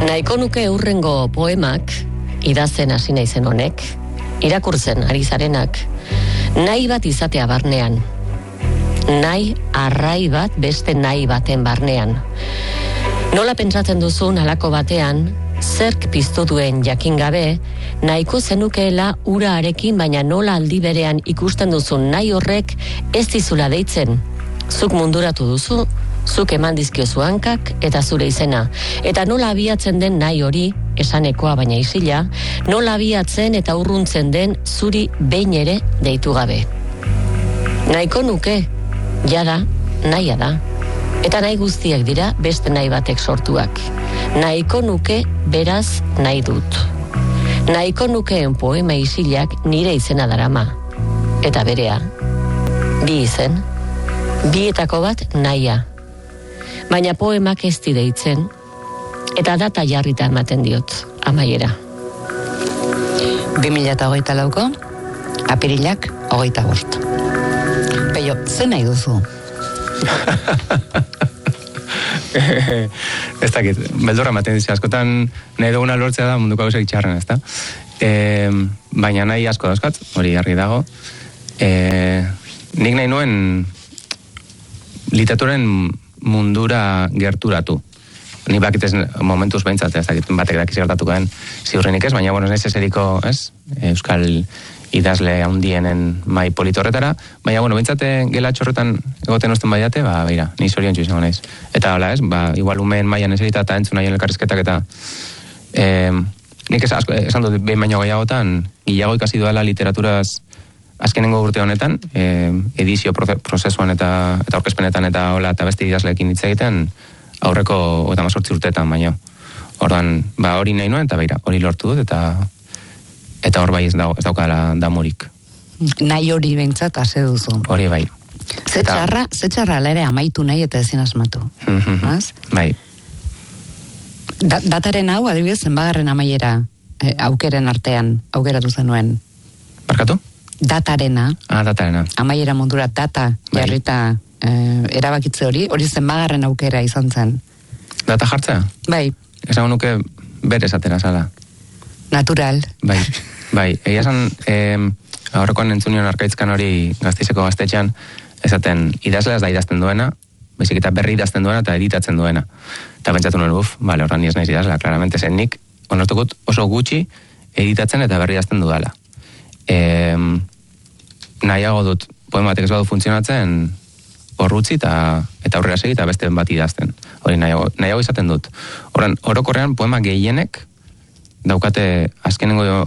Nahiko nuke hurrengo poemak, idazten hasi naizen honek, irakurtzen ari zarenak, nahi bat izatea barnean. Nahi arrai bat beste nahi baten barnean. Nola pentsatzen duzun halako batean, zerk piztu duen jakin gabe, nahiko zenukeela urarekin, baina nola aldi berean ikusten duzun nahi horrek ez dizula deitzen. Zuk munduratu duzu, zuk eman dizkiozu hankak eta zure izena. Eta nola abiatzen den nahi hori, esanekoa baina isila, nola abiatzen eta urruntzen den zuri behin ere deitu gabe. Nahiko nuke, jada, nahia da. Eta nahi guztiak dira beste nahi batek sortuak. Nahiko nuke beraz nahi dut. Nahiko nukeen poema isilak nire izena darama. Eta berea, bi izen, bietako bat nahia. Baina poemak ez deitzen, eta data jarrita ematen diot, amaiera. 2024ko, apirilak 25. Peio, ze nahi duzu? Ez dakit, beldurra ematen dizi, askotan nahi duguna lortzea da munduko gauzak txarren, ezta? Baina nahi asko dauzkat, hori argi dago. Nik nahi nuen literaturen mundura gerturatu. Ni bakitez momentuz behintzat, ez dakit, batek dakiz gertatuko den ziurrenik ez, baina, bueno, ez eseriko, ez? Euskal idazle handienen mai politorretara, baina, bueno, behintzate gelatxo horretan egoten osten baiate, beira, ni zoriontsu izango naiz. Eta, hola, ez, igual umeen maian eserita eta entzun nahien elkarrizketak eta nik esan dut behin baino gehiagotan, gehiago ikasi duela literaturaz azkenengo urte honetan, edizio prozesuan eta aurkezpenetan eta hola, eta beste idazleekin hitz egiten, aurreko 18 urteetan baino. Orduan, hori nahi nuen, eta beira, hori lortu dut, eta hor bai ez daukala damurik. Nahi hori behintzat ase duzu. Hori bai. Ze txarra ere amaitu nahi eta ezin asmatu. Bai. Dataren hau, adibidez, zenbagarren amaiera aukeren artean aukeratu zenuen. Barkatu? Datarena. Datarena. Amaiera mundura data jarrita erabakitze hori zenbagarren aukera izan zen. Data jartzea? Bai. Esan nuke bere esatera zala. Natural. Bai. Egia esan, aurrekoan entzunion arkaitzkan hori Gasteizeko gaztetxean, esaten idazlea ez da idazten duena, baizik eta berri idazten duena eta editatzen duena. Eta pentsatu nuen, horran ni ez naiz idazlea, claramente zen nik, onartukut oso gutxi editatzen eta berri idazten dudala. Nahiago dut, poema batek ez badu funtzionatzen, horrutzi eta aurrera segi eta beste bat idazten. Hori nahiago izaten dut. Orokorrean poema gehienek daukate azkenengo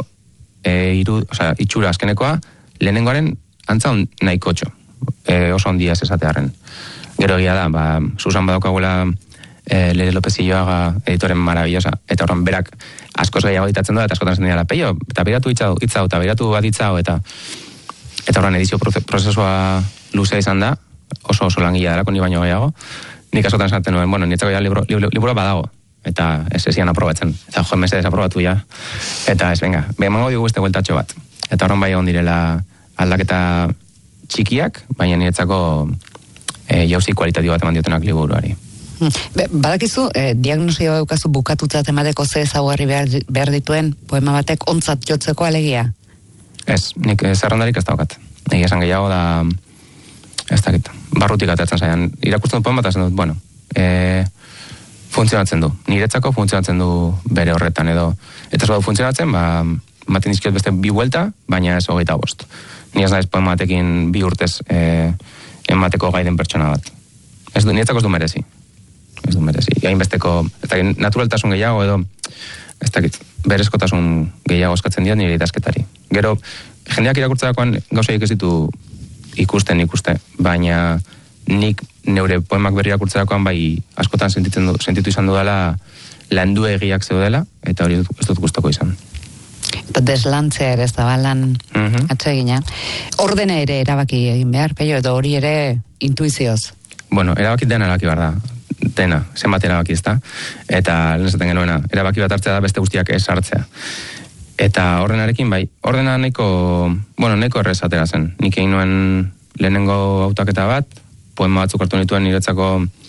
itxura azkenekoa, lehenengoaren antza nahikotxo, oso ondia ez esatearen. Gero egia da, Susan badaukaguela Lere López Illoaga editoren maravillosa, eta horren berak askoz gehiago editatzen da, eta askotan zen dira, Peio, eta biratu hitzau, eta biratu bat hitzau, eta horren edizio prozesua luze izan da, oso langilea darako ni baino gehiago, nik askotan esaten nuen, bueno, nietzako ja libro badago, eta ez ezian aprobatzen, eta joan mesedez aprobatu ja, eta ez, venga, emango digu beste bueltatxo bat, eta horren bai egon direla aldaketa txikiak, baina niretzako jauzi kualitatibo bat eman diotenak liburuari. Badakizu, diagnosia daukazu bukatutzat emateko ze ezaugarri behar dituen poema batek ontzat jotzeko alegia? Ez, nik zerrendarik ez daukat. Egia esan gehiago da, ez dakit, barrutik atatzen zaian. Irakurtzen du poema bat, esan dut, bueno, funtzionatzen du. Niretzako funtzionatzen du bere horretan edo. Eta ez badu funtzionatzen, maten dizkiot beste 2 buelta, baina ez 25. Ni ez naiz poema batekin 2 urtez emateko gaiden pertsona bat. Niretzako ez du merezi. Ez du merezi. Gain besteko, ez dakit, naturaltasun gehiago edo, ez dakit, berezkotasun gehiago eskatzen diat nire idazketari. Gero, jendeak irakurtzerakoan gauzaik ez ditu ikuste, baina nik neure poemak berri irakurtzerakoan bai askotan sentitu izan dudala landu egiak zeudela, eta hori ez dut gustoko izan. Eta deslantzea ere ez da balan atsegina. Ordena ere erabaki egin behar, Peio, edo hori ere intuizioz? Bueno, erabaki dena erabaki behar da. Dena, zenbat erabaki ez da. Eta lehen esaten genuena, erabaki bat hartzea da beste guztiak ez hartzea. Eta ordenarekin bai, ordena nahiko errez atera zen. Nik egin nuen lehenengo hautaketa bat, poema batzuk hartu nituen niretzako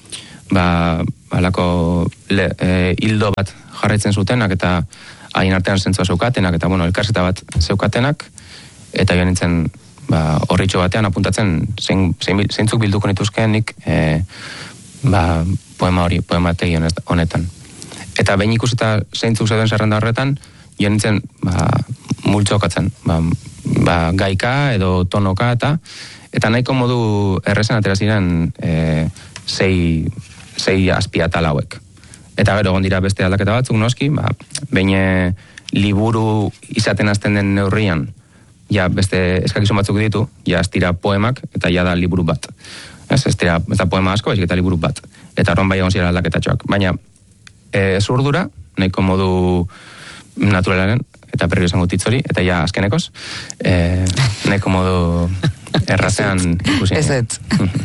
alako hildo bat jarraitzen zutenak, eta hain artean zentzua zeukatenak, eta elkarzeta bat zeukatenak, eta joan nintzen horritxo batean apuntatzen zeintzuk bilduko nituzkenik poemategi honetan. Eta behin ikusita zeintzuk zeuden zerrenda horretan, joan nintzen multzokatzen, gaika edo tonoka eta nahiko modu errezen atera ziren sei azpiatal hauek. Eta gero egon dira beste aldaketa batzuk noski, behin liburu izaten hasten den neurrian, ja beste eskakizun batzuk ditu, ja ez dira poemak eta ja da liburu bat. Ez da poema asko, baizik eta liburu bat. Eta horren bai egon zira aldaketatxoak. Baina ez urdura, nahiko modu naturalaren, eta berri esango titzori, eta ja azkenekoz, nahiko modu errazean ikusi. Ez ez.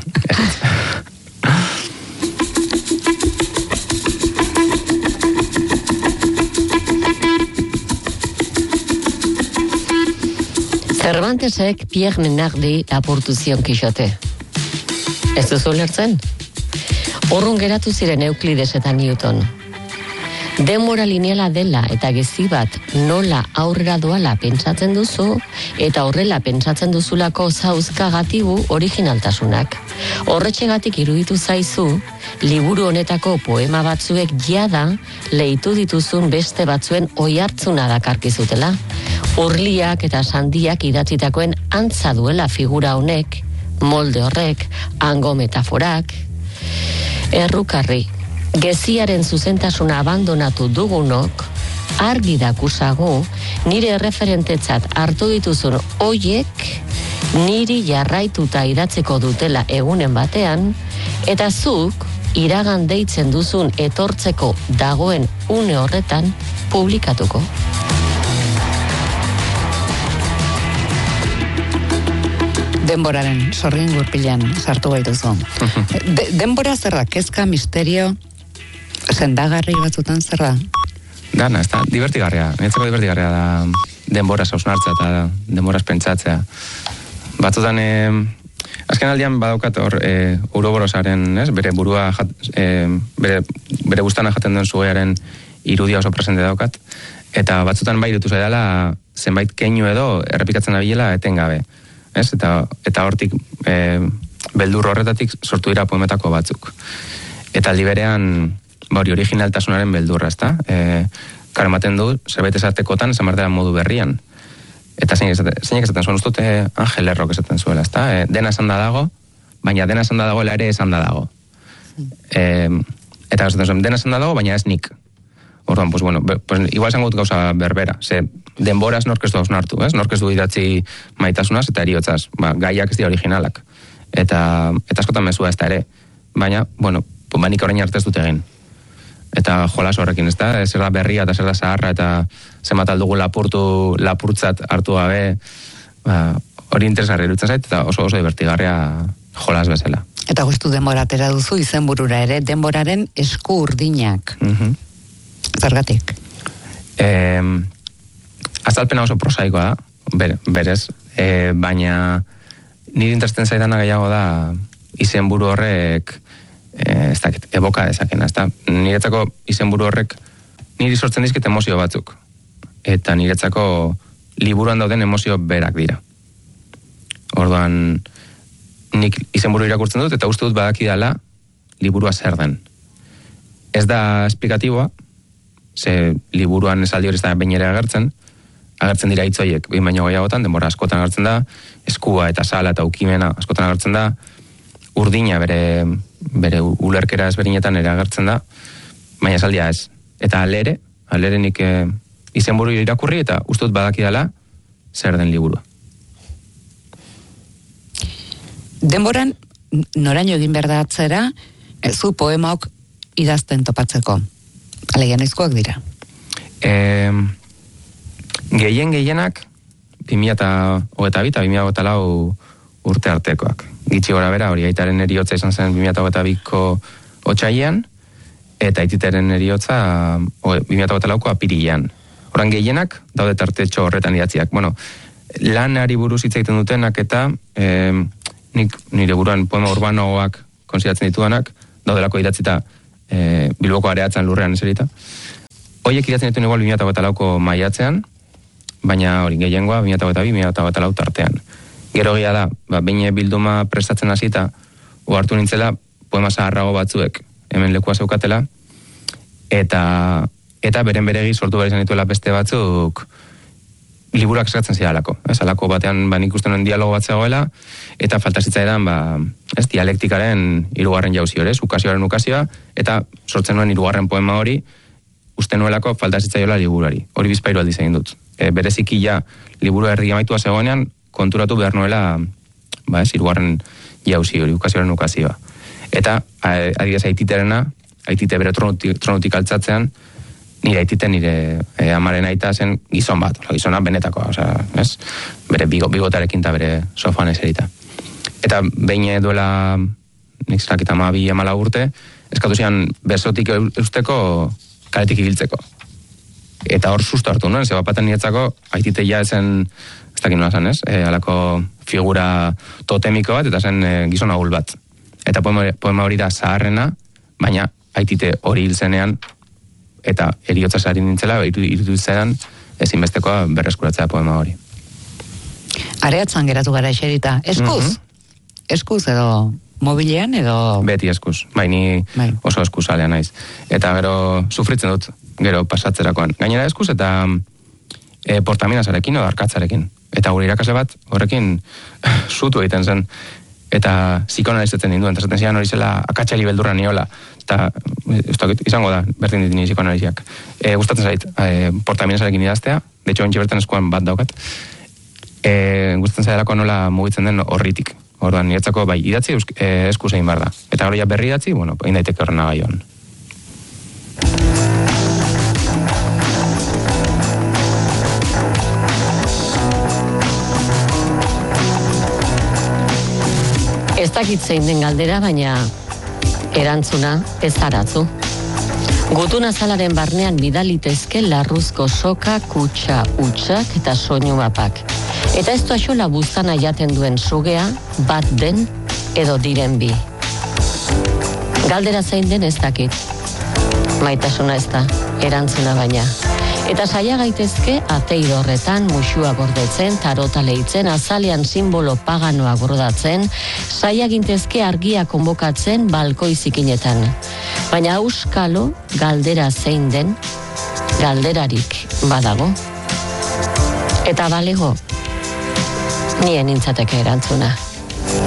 Cervantesek Pierre Menardi lapurtu zion Kixote. Ez duzu lertzen? Horrun geratu ziren Euklides eta Newton. Denbora lineala dela eta gezi bat nola aurrera doala pentsatzen duzu, eta horrela pentsatzen duzulako zauzkagatibu originaltasunak. Horretxegatik iruditu zaizu, liburu honetako poema batzuek jada leitu dituzun beste batzuen oihartzuna dakarkizutela. Urliak eta sandiak idatzitakoen antza duela figura honek, molde horrek, hango metaforak. Errukarri, geziaren zuzentasuna abandonatu dugunok, argi dakusagu, nire erreferentetzat hartu dituzun hoiek, niri jarraituta idatzeko dutela egunen batean, eta zuk iragan deitzen duzun etortzeko dagoen une horretan publikatuko. Denboraren sorgin gurpilean sartu gaituzu. Denbora zer da? Kezka, misterio, sendagarri batzutan zer da? Dana, ez da, divertigarria. Netzako divertigarria da denbora hausnartzea eta denboraz pentsatzea. Batzutan, azken aldian badaukat hor Ouroborosaren, bere burua, bere guztana jaten duen zuearen irudia oso presente daukat, eta batzutan bai dutu zaidala zenbait keinu edo errepikatzen dabilela etengabe. Eta hortik beldur horretatik sortu dira poemetako batzuk. Eta aldi berean hori originaltasunaren beldurra, ezta? Karo ematen du, zerbait esatekotan, esan behar modu berrian. Eta zeinek esaten zuen, ustut Angel Errok esaten zuela, ezta? Dena esan da dago, baina dena esan da dagoela ere esan da dago. Eta esaten zuen, dena esan da dago, baina ez nik. Orduan, pues bueno, igual esango dut gauza berbera. Denboraz norkeztu hausnartu, ez? Norkeztu idatzi maitasunaz eta eriotzaz. Gaiak ez dira originalak. Eta askotan mezua ez da ere. Baina, bueno, nik orain arte ez dut egin. Eta jolas horrekin, ez da? Zer da berria eta zer da zaharra eta zenbat aldugu lapurtzat hartu gabe. Hori interesgarri irutzen zait eta oso divertigarria jolas bezala. Eta guztu denbora atera duzu izenburura ere, denboraren esku urdinak. Zergatik? Azalpena oso prosaikoa da, berez, baina nire interesten zaidana gehiago da izenburu horrek ez dakit, eboka dezakena, ez da? Niretzako izenburu horrek niri sortzen dizkit emozio batzuk, eta niretzako liburuan dauden emozio berak dira. Orduan, nik izenburu irakurtzen dut, eta uste dut badakidala liburua zer den. Ez da esplikatiboa, ze liburuan esaldi hori ez da behin ere agertzen dira hitzoiek, behin baino gehiagotan, denbora askotan agertzen da, eskua eta sala eta ukimena askotan agertzen da, urdina bere ulerkera ezberdinetan ere agertzen da, baina esaldia ez. Eta alere nik izenburu irakurri eta uste dut badakidala zer den liburua. Denboran, noraino egin behar da atzera, zu poemaok idazten topatzeko. Alegian izkoak dira. Gehienak 2022 eta 2024 urte artekoak. Gitxi gora bera, hori aitaren eriotza izan zen 2022ko otsailean, eta aititaren eriotza 2024ko apirilean. Horan gehienak daude tartetxo horretan idatziak. Bueno, lanari buruz hitz egiten dutenak eta nire buruan poema urbanoak konsideratzen ditudanak daudelako idatzita Bilboko areatzen lurrean eserita. Hoiek idatzen dituen igual 2008ko maiatzean, baina hori gehiengoa 2008-2008 tartean. Gero egia da, behin bilduma prestatzen hasita, ohartu nintzela poema zaharrago batzuek hemen lekua zeukatela, eta beren beregi sortu behar izan dituela beste batzuk liburuak eskatzen ziralako. Alako batean nik uste nuen dialogo bat zegoela, eta falta zitzaidan dialektikaren hirugarren jauzi hori, ukazioaren ukazioa, eta sortzen nuen hirugarren poema hori, uste nuelako falta zitzaiola liburuari. Hori bizpairu aldiz egin dut. Bereziki ja liburu erdi amaitua zegoenean, konturatu behar nuela hirugarren jauzi hori, ukazioaren ukazioa. Eta adibidez aitite bere tronutik altzatzean, nire amaren aita zen gizon bat, gizona benetakoa, bere bigotarekin eta bere sofan eserita. Eta behin duela, nik zelakita 12-14 urte, eskatu zian besotik eusteko kaletik ibiltzeko. Eta hor susto hartu nuen, zeba paten niretzako, aitite ja zen, ez dakit nola zen, alako figura totemiko bat, eta zen gizon ahul bat. Eta poema hori da zaharrena, baina aitite hori hil zenean, eta eriotza zari nintzela, irutu zenean, ezinbestekoa berreskuratzea poema hori. Areatzen geratu gara eserita. Eskuz? Eskuz edo mobilean edo... Beti eskuz. Ni oso eskuz alea naiz. Eta gero sufritzen dut, gero pasatzerakoan. Gainera eskuz eta portaminazarekin edo arkatzarekin. Eta gure irakasle bat horrekin zutu egiten zen. Eta psikoanalizatzen ninduen. Eta zaten zian hori zela akatsali beldurra niola. Eta izango da, berdin ditini psikoanaliziak. Gustatzen zait, portaminazarekin idaztea. De hecho, ontsi bertan eskuan bat daukat. Gustatzen zaidelako nola mugitzen den horritik. Orduan, niretzako bai, idatzi eskuz egin behar da. Eta gero ja berri idatzi, egin daiteke horrena gaioan. Ez dakit zein den galdera, baina erantzuna ez aratzu. Gutun azalaren barnean bidalitezke larruzko soka, kutsa, utxak eta soinu mapak. Eta ez duaxola buztana jaten duen sugea, bat den edo diren bi. Galdera zein den ez dakit. Maitasuna ez da, erantzuna baina. Eta saia gaitezke ateidorretan, musua gordetzen, tarota lehitzen, azalean simbolo paganoa gordatzen, saia gintezke argia konbokatzen balkoi zikinetan. Baina auskalo galdera zein den, galderarik badago. Eta balego, nien nintzateke erantzuna.